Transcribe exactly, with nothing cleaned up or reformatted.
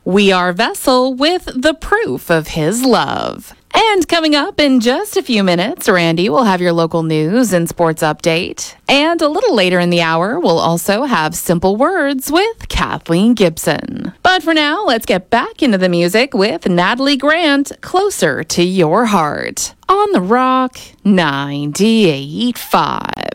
We Are Vessel with The Proof of His Love. And coming up in just a few minutes, Randy will have your local news and sports update. And a little later in the hour, we'll also have Simple Words with Kathleen Gibson. But for now, let's get back into the music with Natalie Grant, Closer to Your Heart, on the Rock ninety-eight point five.